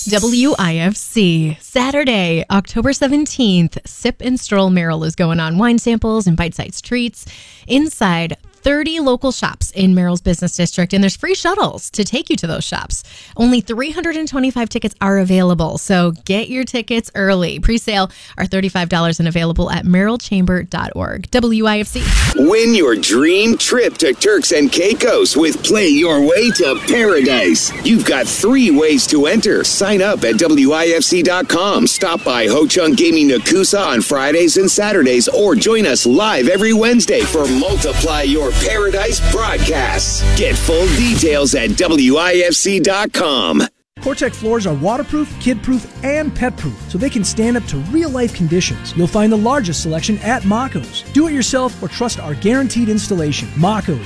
WIFC, Saturday, October 17th, Sip and Stroll Merrill is going on. Wine samples and bite-sized treats inside 30 local shops in Merrill's business district, and there's free shuttles to take you to those shops. Only 325 tickets are available, so get your tickets early. Pre-sale are $35 and available at merrillchamber.org. WIFC. Win your dream trip to Turks and Caicos with Play Your Way to Paradise. You've got 3 ways to enter. Sign up at WIFC.com. Stop by Ho Chung Gaming Nakusa on Fridays and Saturdays, or join us live every Wednesday for Multiply Your Paradise broadcasts. Get full details at WIFC.com. CORTEC floors are waterproof, kid-proof, and pet-proof, so they can stand up to real-life conditions. You'll find the largest selection at Mako's. Do it yourself or trust our guaranteed installation. Mako's,